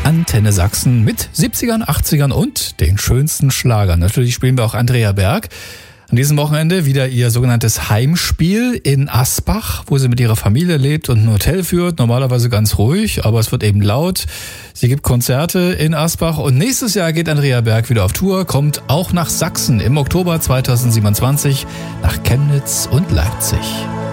Antenne Sachsen mit 70ern, 80ern und den schönsten Schlagern. Natürlich spielen wir auch Andrea Berg. An diesem Wochenende wieder ihr sogenanntes Heimspiel in Asbach, wo sie mit ihrer Familie lebt und ein Hotel führt. Normalerweise ganz ruhig, aber es wird eben laut. Sie gibt Konzerte in Asbach und nächstes Jahr geht Andrea Berg wieder auf Tour, kommt auch nach Sachsen im Oktober 2027 nach Chemnitz und Leipzig.